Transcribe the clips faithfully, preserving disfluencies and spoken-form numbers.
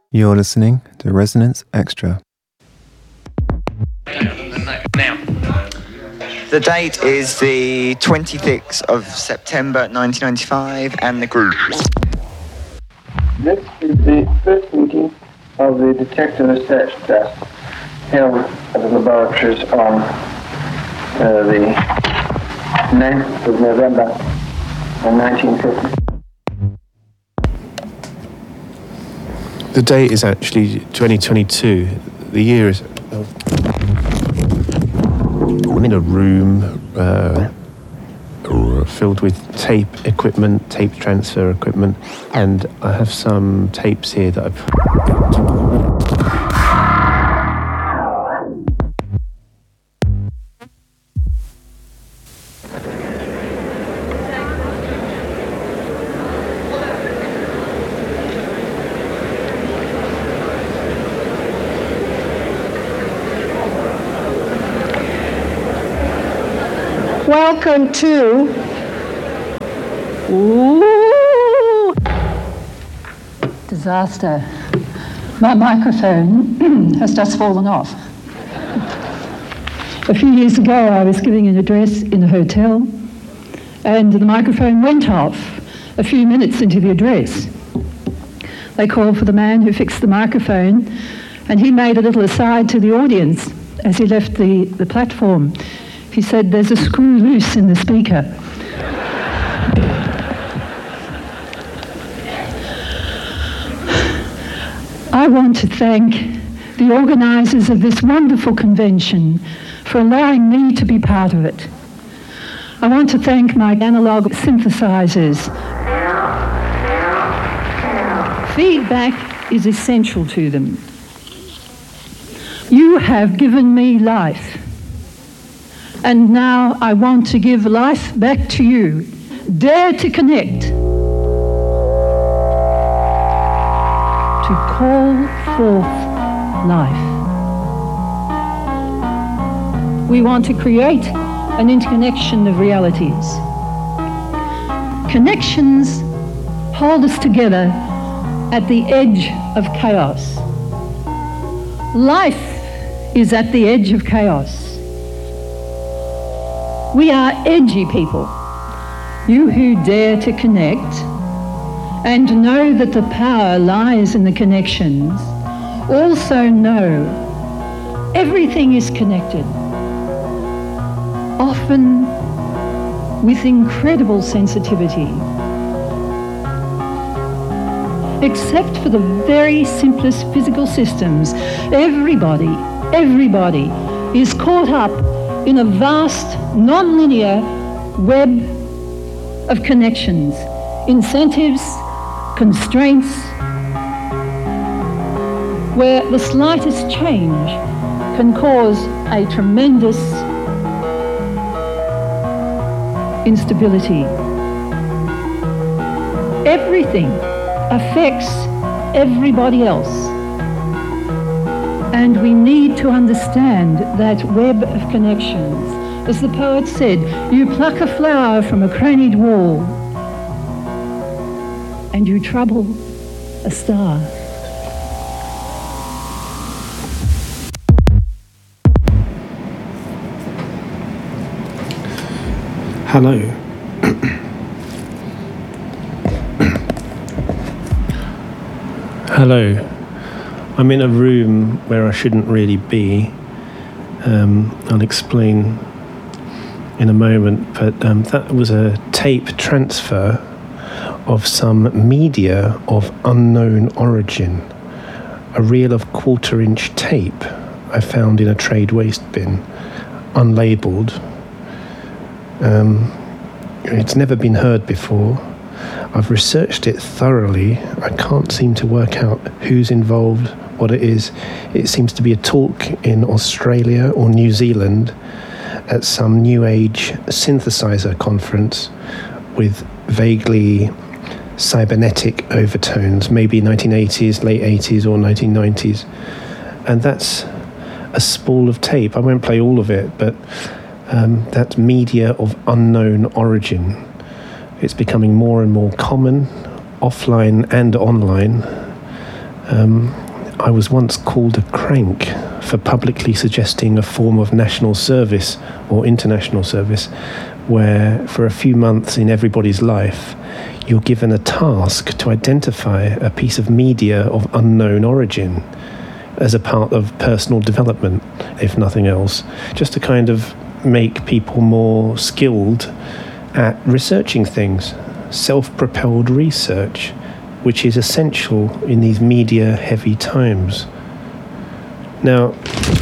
You're listening to Resonance Extra. Now, the date is the twenty-sixth of September nineteen ninety-five, and the group. This is the first meeting of the Detective Research Test held at the laboratories on uh, the ninth of November nineteen fifty. The date is actually twenty twenty-two. The year is... Oh. I'm in a room uh, filled with tape equipment, tape transfer equipment, and I have some tapes here that I've... Welcome to Ooh. Disaster. My microphone has just fallen off. A few years ago, I was giving an address in a hotel, and the microphone went off a few minutes into the address. They called for the man who fixed the microphone, and he made a little aside to the audience as he left the, the platform. He said, "There's a screw loose in the speaker." I want to thank the organisers of this wonderful convention for allowing me to be part of it. I want to thank my analogue synthesizers. Feedback is essential to them. You have given me life. And now I want to give life back to you. Dare to connect. To call forth life. We want to create an interconnection of realities. Connections hold us together at the edge of chaos. Life is at the edge of chaos. We are edgy people. You who dare to connect and know that the power lies in the connections also know everything is connected, often with incredible sensitivity. Except for the very simplest physical systems, everybody, everybody is caught up in a vast, non-linear web of connections, incentives, constraints, where the slightest change can cause a tremendous instability. Everything affects everybody else. And we need to understand that web of connections. As the poet said, you pluck a flower from a cranied wall and you trouble a star. Hello. Hello. I'm in a room where I shouldn't really be. Um, I'll explain in a moment, but um, that was a tape transfer of some media of unknown origin. A reel of quarter-inch tape I found in a trade waste bin, unlabelled. Um, it's never been heard before. I've researched it thoroughly. I can't seem to work out who's involved, what it is. It seems to be a talk in Australia or New Zealand at some New Age synthesizer conference with vaguely cybernetic overtones, maybe nineteen eighties, late eighties or nineteen nineties. And that's a spool of tape. I won't play all of it, but um, that's media of unknown origin. It's becoming more and more common, offline and online. Um, I was once called a crank for publicly suggesting a form of national service or international service where for a few months in everybody's life you're given a task to identify a piece of media of unknown origin as a part of personal development, if nothing else, just to kind of make people more skilled at researching things, self-propelled research, which is essential in these media-heavy times. Now,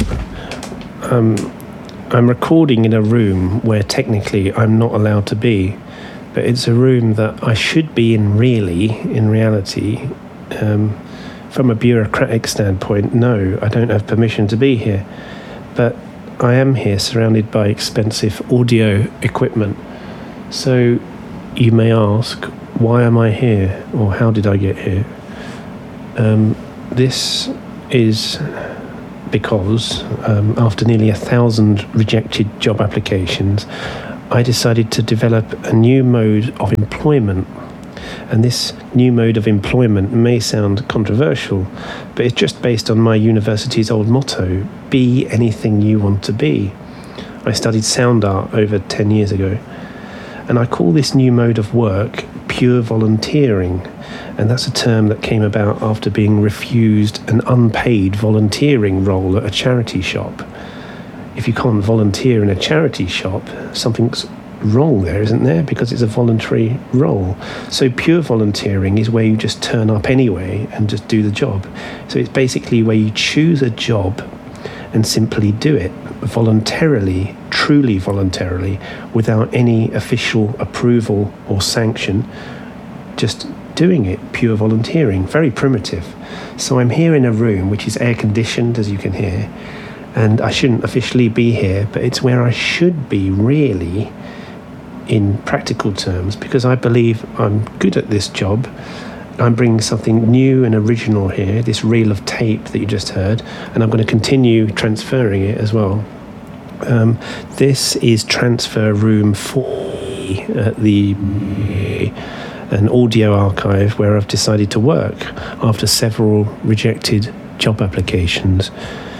um, I'm recording in a room where technically I'm not allowed to be, but it's a room that I should be in really, in reality. Um, from a bureaucratic standpoint, no, I don't have permission to be here. But I am here surrounded by expensive audio equipment. So you may ask, why am I here? Or how did I get here? Um, this is because um, after nearly a thousand rejected job applications, I decided to develop a new mode of employment. And this new mode of employment may sound controversial, but it's just based on my university's old motto, be anything you want to be. I studied sound art over ten years ago, and I call this new mode of work pure volunteering, and that's a term that came about after being refused an unpaid volunteering role at a charity shop. If you can't volunteer in a charity shop, something's wrong there, isn't there? Because it's a voluntary role. So pure volunteering is where you just turn up anyway and just do the job. So it's basically where you choose a job and simply do it voluntarily, truly voluntarily, without any official approval or sanction, just doing it, pure volunteering, very primitive. So I'm here in a room which is air conditioned, as you can hear, and I shouldn't officially be here, but it's where I should be really, in practical terms, because I believe I'm good at this job. I'm bringing something new and original here, this reel of tape that you just heard, and I'm going to continue transferring it as well. Um, this is transfer room four at the an audio archive where I've decided to work after several rejected job applications.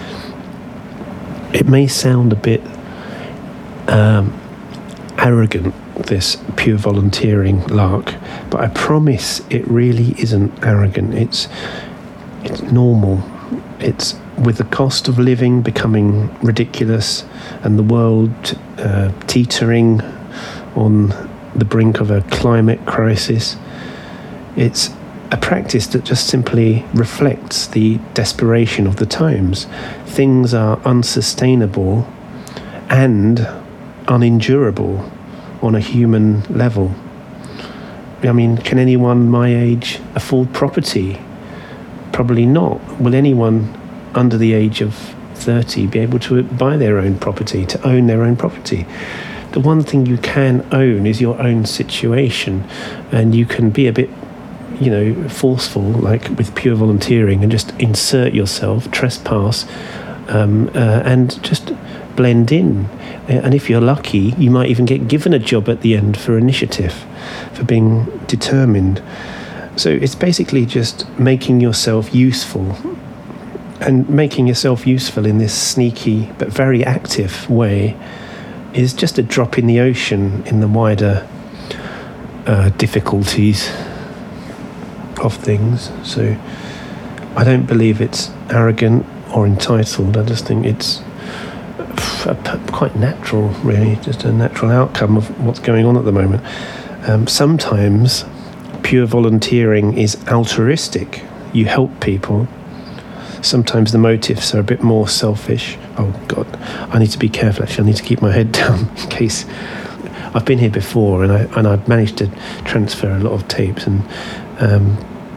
It may sound a bit um, arrogant, this pure volunteering lark, but I promise it really isn't arrogant. It's it's normal. It's with the cost of living becoming ridiculous and the world uh, teetering on the brink of a climate crisis. It's a practice that just simply reflects the desperation of the times. Things are unsustainable and unendurable on a human level. I mean, can anyone my age afford property? Probably not. Will anyone under the age of thirty be able to buy their own property, to own their own property? The one thing you can own is your own situation, and you can be a bit, you know, forceful, like with pure volunteering, and just insert yourself, trespass, um, uh, and just blend in. And if you're lucky, you might even get given a job at the end for initiative, for being determined. So it's basically just making yourself useful, and making yourself useful in this sneaky but very active way is just a drop in the ocean in the wider uh, difficulties of things. So I don't believe it's arrogant or entitled. I just think it's quite natural, really, just a natural outcome of what's going on at the moment. Um, sometimes pure volunteering is altruistic. You help people. Sometimes the motives are a bit more selfish. Oh God, I need to be careful. Actually, I need to keep my head down in case. I've been here before, and I and I've managed to transfer a lot of tapes, and um,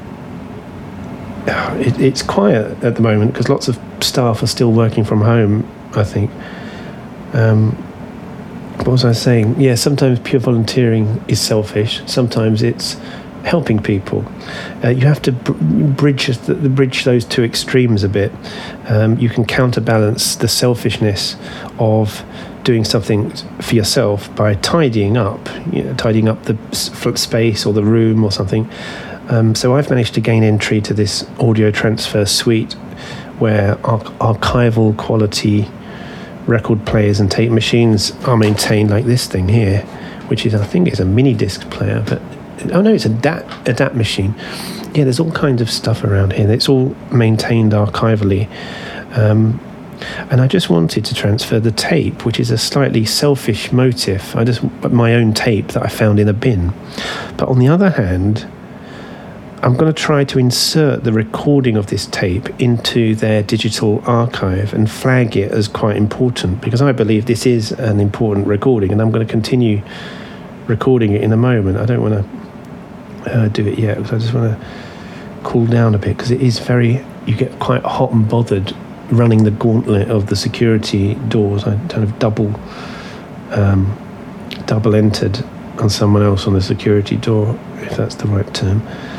it, it's quiet at the moment because lots of staff are still working from home, I think. Um, what was I saying? Yeah, sometimes pure volunteering is selfish. Sometimes it's helping people. Uh, you have to br- bridge the, the bridge those two extremes a bit. Um, you can counterbalance the selfishness of doing something for yourself by tidying up, you know, tidying up the s- space or the room or something. Um, so I've managed to gain entry to this audio transfer suite where arch- archival quality record players and tape machines are maintained, like this thing here, which is, I think, is a mini disc player, but oh no, it's a D A T, a D A T machine. Yeah, there's all kinds of stuff around here. It's all maintained archivally. Um, and I just wanted to transfer the tape, which is a slightly selfish motive. I just, my own tape that I found in a bin. But on the other hand, I'm going to try to insert the recording of this tape into their digital archive and flag it as quite important, because I believe this is an important recording, and I'm going to continue recording it in a moment. I don't want to uh, do it yet, because I just want to cool down a bit, because it is very, you get quite hot and bothered running the gauntlet of the security doors. I kind of double um, double entered on someone else on the security door, if that's the right term.